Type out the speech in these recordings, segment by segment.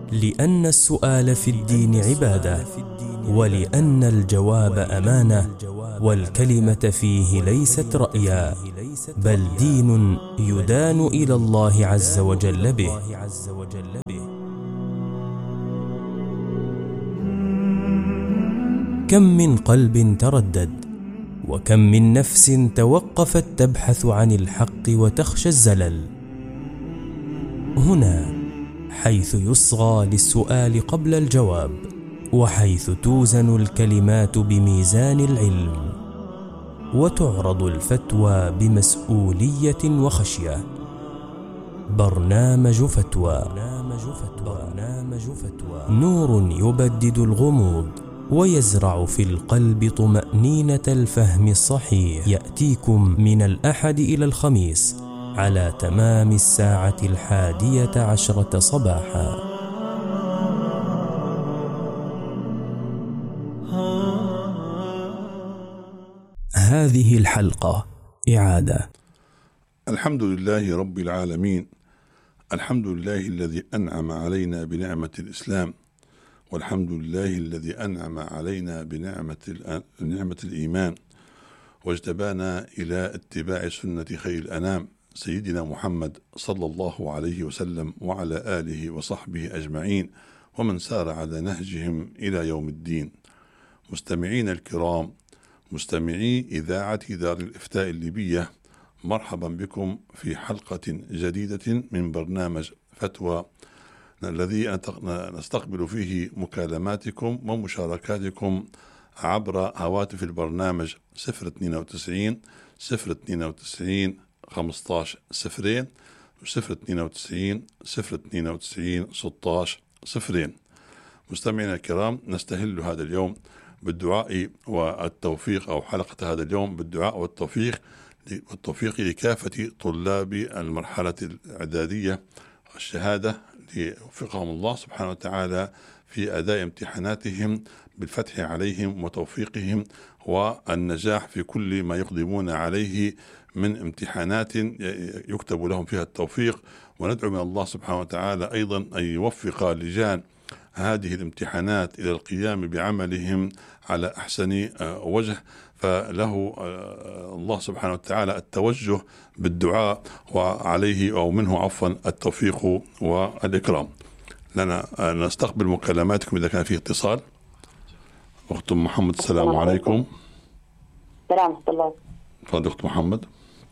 لأن السؤال في الدين عبادة، ولأن الجواب أمانة، والكلمة فيه ليست رأيا، بل دين يدان إلى الله عز وجل به. كم من قلب تردد، وكم من نفس توقفت تبحث عن الحق وتخشى الزلل. هنا حيث يصغى للسؤال قبل الجواب، وحيث توزن الكلمات بميزان العلم، وتعرض الفتوى بمسؤولية وخشية. برنامج فتوى، نور يبدد الغموض ويزرع في القلب طمأنينة الفهم الصحيح. يأتيكم من الأحد إلى الخميس على تمام 11:10 صباحا. هذه الحلقة إعادة. الحمد لله رب العالمين، الحمد لله الذي أنعم علينا بنعمة الإسلام، والحمد لله الذي أنعم علينا بنعمة الإيمان، واجتبانا إلى اتباع سنة خير الأنام سيدنا محمد صلى الله عليه وسلم، وعلى آله وصحبه أجمعين، ومن سار على نهجهم إلى يوم الدين. مستمعين الكرام، مستمعي إذاعة دار الإفتاء الليبية، مرحبا بكم في حلقة جديدة من برنامج فتوى، الذي نستقبل فيه مكالماتكم ومشاركاتكم عبر هواتف البرنامج 092 092 15 0 092 092 16 0. مستمعينا الكرام، نستهل هذا اليوم بالدعاء والتوفيق، أو حلقة هذا اليوم بالدعاء والتوفيق لكافة طلاب المرحلة الإعدادية الشهادة، ليوفقهم الله سبحانه وتعالى في أداء امتحاناتهم بالفتح عليهم وتوفيقهم والنجاح في كل ما يقدمون عليه من امتحانات يكتب لهم فيها التوفيق. وندعو من الله سبحانه وتعالى أيضا أن يوفق لجان هذه الامتحانات إلى القيام بعملهم على أحسن وجه، فله الله سبحانه وتعالى التوجه بالدعاء، وعليه أو منه عفوا التوفيق والإكرام. لنا نستقبل مكالماتكم إذا كان فيه اتصال. أخت محمد، السلام عليكم. السلام ورحمة الله. تفضلي أخت محمد.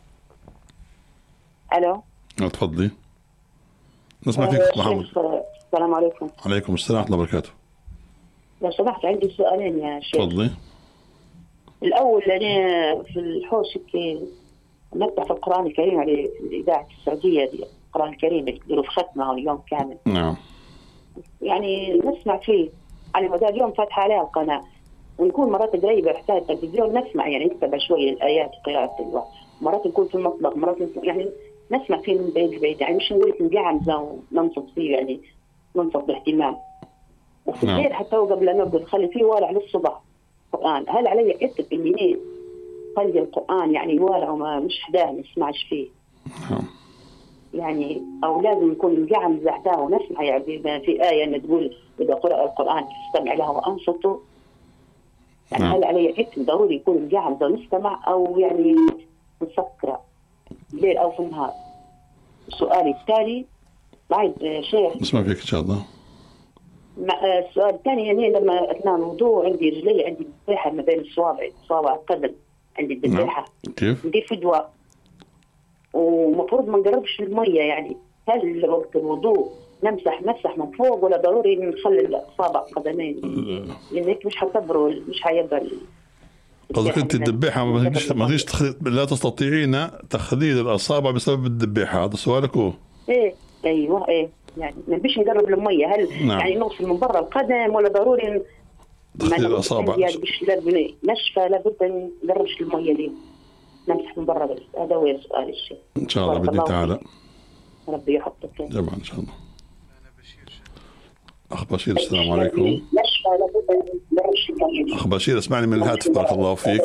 ألو. تفضلي، نسمع فيك أخت محمد. السلام عليكم. عليكم السلام ورحمة الله وبركاته. لو سمحت عندي سؤالين يا شيخ. تفضلي. الأول، أنا في الحوش نفتح في القرآن الكريم على إذاعة السعودية دي، القرآن الكريم يديروا في ختمة اليوم كامل. نعم. يعني نسمع فيه على مدار اليوم، فاتحة عليها القناة، ونكون مرات قريبة حتى التلفزيون نسمع، يعني نتبع شوية الآيات قراءة، مرات نكون في المطبخ، مرات يعني نسمع فيه من بعيد، يعني مش نقول نقعمزة وننصت فيه، يعني ننصت باهتمام. وفي الليل حتى قبل أن نرقد خلي فيه والع للصبح قرآن. هل علي أكتب باليمين خلي القرآن يعني والع وما مش حداه نسمعش فيه؟ يعني أو لازم نكون نقعمز حتاه ونسمع، يعني في آية أن تقول إذا قرأ القرآن فاستمع لها وأنصتوا، يعني هل علي أكتب ضروري يكون نقعمز ونستمع، أو يعني نسكر الليل أو في النهار؟ سؤالي التالي بعد شيخ، نسمع فيك إن شاء الله. السؤال الثاني، يعني لما أثناء الوضوء عندي رجلي، عندي ذبيحة ما بين صوابع القدم، عندي ذبيحة. كيف؟ عندي فدوى، ومفروض ما نقربش المية، يعني هل وقت الوضوء نمسح من فوق، ولا ضروري نخلي أصابع قدمين؟ لأنك مش حتبروا، مش حيبر. قصدك أنت الذبيحة ما فيش لا تستطيعين تخليل الأصابع بسبب الذبيحة، هذا سؤالك هو؟ أيوة يعني ما بيش نقرب المية، هل يعني نغسل من برا القدم، ولا ضروري تخليل الأصابع؟ يعني مش لازم نشفى، لابد نقربش المية ليه، نمسح من برا بس. هذا هو السؤال الشيء. إن شاء الله بإذن تعالى. ربي يحفظك جميعا إن شاء الله. أخ بشير، السلام عليكم. أخ بشير، اسمعني من الهاتف، بارك الله فيك.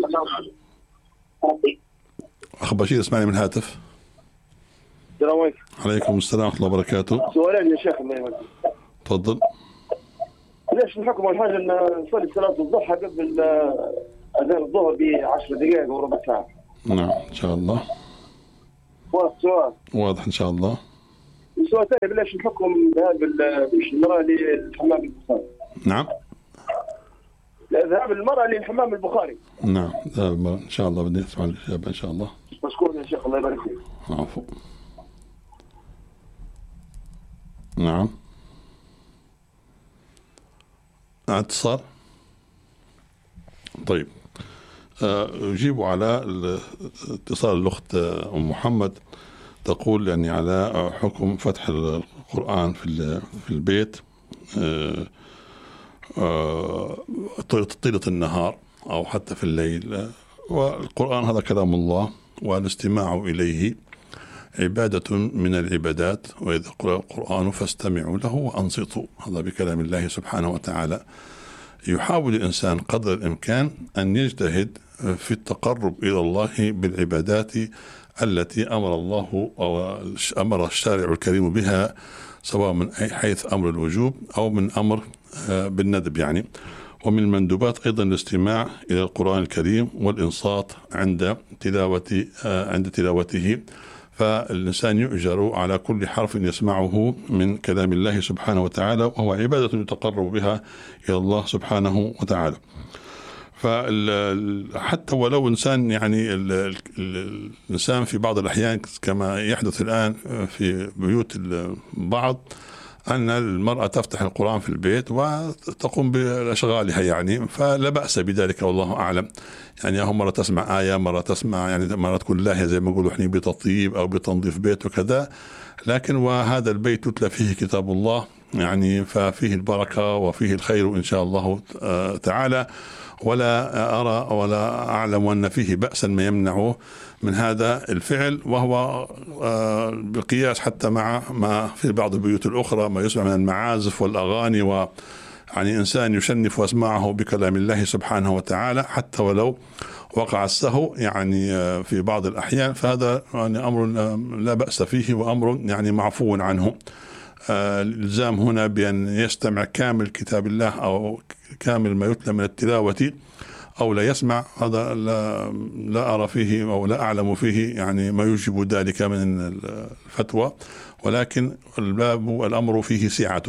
أخ بشير، اسمعني من الهاتف. السلام عليكم. عليكم السلام ورحمة الله وبركاته. سؤالين يا شيخ الله يوفقك. تفضل. ليش الحكم الحاجة أن نصلي صلاة الضحى قبل أذان الظهر ب10 دقائق أو ربع ساعة؟ نعم إن شاء الله. واضح سؤال؟ واضح إن شاء الله. السؤال الثاني ليش الحكم ذهاب المرأة للحمام البخاري؟ نعم. ذهاب المرأة للحمام البخاري. نعم ذهاب المرأة إن شاء الله بدي أسمع الإجابة إن شاء الله. مشكور يا شيخ الله يبارك فيك. عفو. نعم. اتصال. طيب أجيب على اتصال الأخت أم محمد، تقول يعني على حكم فتح القرآن في البيت طيلة النهار أو حتى في الليل. والقرآن هذا كلام الله، والاستماع إليه عبادة من العبادات، وإذا قرأ القرآن فاستمعوا له وأنصتوا. هذا بكلام الله سبحانه وتعالى. يحاول الإنسان قدر الإمكان أن يجتهد في التقرب إلى الله بالعبادات التي أمر الله أو أمر الشارع الكريم بها، سواء من حيث أمر الوجوب أو من أمر بالندب يعني. ومن المندوبات أيضا الاستماع إلى القرآن الكريم والإنصات عند تلاوته، فالإنسان يؤجر على كل حرف يسمعه من كلام الله سبحانه وتعالى، وهو عبادة يتقرب بها إلى الله سبحانه وتعالى. فحتى ولو إنسان يعني الإنسان في بعض الأحيان كما يحدث الآن في بيوت البعض أن المرأة تفتح القرآن في البيت وتقوم بأشغالها يعني، فلا بأس بذلك والله أعلم. يعني هم مرة تسمع آية، مرة تسمع يعني مرة تكون لاهية زي ما يقولوا إحنا بتطيب أو بتنظيف بيت وكذا، لكن وهذا البيت يتلى فيه كتاب الله يعني، ففيه البركة وفيه الخير إن شاء الله تعالى. ولا أرى ولا أعلم أن فيه بأسا ما يمنعه من هذا الفعل، وهو بالقياس حتى مع ما في بعض البيوت الأخرى ما يسمع من المعازف والأغاني، ويعني إنسان يشنف أسماعه بكلام الله سبحانه وتعالى حتى ولو وقع السهو يعني في بعض الأحيان، فهذا يعني أمر لا بأس فيه وأمر يعني معفو عنه. الإلزام هنا بأن يستمع كامل كتاب الله أو كامل ما يتلى من التلاوة أو لا يسمع، هذا لا أرى فيه أو لا أعلم فيه يعني ما يوجب ذلك من الفتوى، ولكن الأمر فيه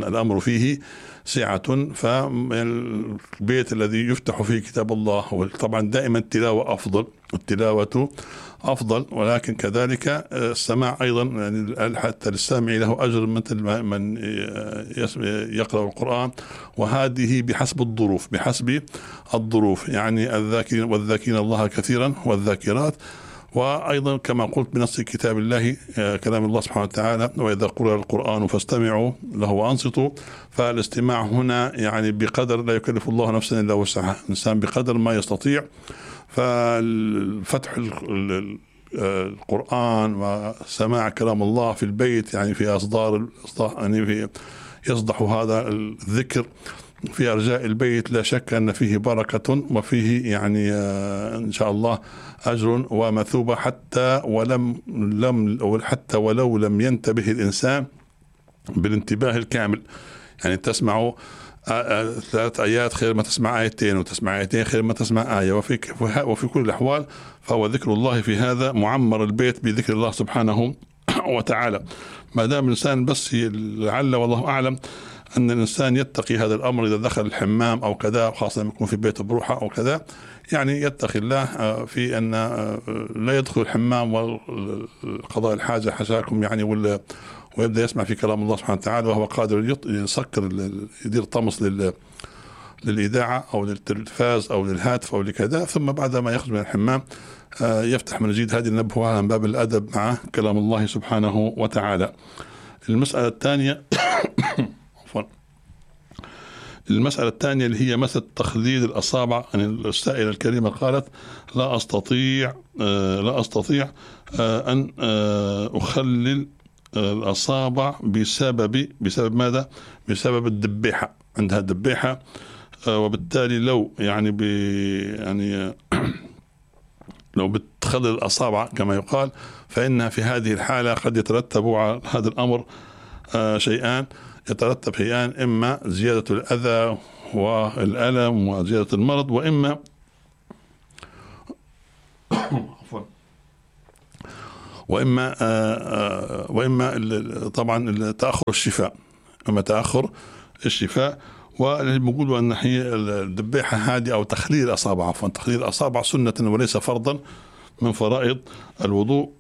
سعة. فالبيت الذي يفتح فيه كتاب الله طبعا دائما التلاوة أفضل، ولكن كذلك السماع أيضا يعني حتى للسامع له أجر مثل من يقرأ القرآن، وهذه بحسب الظروف يعني والذاكرين الله كثيرا والذاكرات. وأيضا كما قلت بنص كتاب الله كلام الله سبحانه وتعالى: وإذا قرأ القرآن فاستمعوا له وأنصتوا. فالاستماع هنا يعني بقدر، لا يكلف الله نفسا إلا وسعها، الإنسان بقدر ما يستطيع. ففتح القرآن وسماع كلام الله في البيت يعني في أصدار يعني يصدح هذا الذكر في أرجاء البيت، لا شك أن فيه بركة وفيه يعني إن شاء الله أجر ومثوبة، حتى ولو لم ينتبه الإنسان بالانتباه الكامل. يعني تسمع 3 آيات خير ما تسمع آيتين، وتسمع آيتين خير ما تسمع آية، وفي كل الأحوال فهو ذكر الله في هذا معمر البيت بذكر الله سبحانه وتعالى. ما دام الإنسان بس لعل والله أعلم أن الإنسان يتقي هذا الأمر إذا دخل الحمام أو كذا، خاصة لما يكون في بيت بروحة أو كذا، يعني يتقي الله في أن لا يدخل الحمام وقضاء الحاجة حشاكم يعني ويبدأ يسمع في كلام الله سبحانه وتعالى وهو قادر يسكر يدير طمس للإذاعة أو للتلفاز أو للهاتف أو لكذا، ثم بعد ما يخرج من الحمام يفتح من جديد. هذه النبوة من باب الأدب مع كلام الله سبحانه وتعالى. المسألة الثانية اللي هي مثل تخليل الأصابع. يعني السائلة الكريمة قالت: لا أستطيع أن أخلل الأصابع بسبب ماذا؟ بسبب الدبيحة، عندها دبيحة، وبالتالي لو يعني لو بتخلل الأصابع كما يقال، فإن في هذه الحالة قد يترتب على هذا الأمر شيئان، يترتب شيئان: إما زيادة الأذى والألم وزيادة المرض، وإما طبعا تأخر الشفاء، واللي بيقولوا أن هي الذبيحة هذه أو تخليل الأصابع، تخليل الأصابع سنة وليس فرضا من فرائض الوضوء،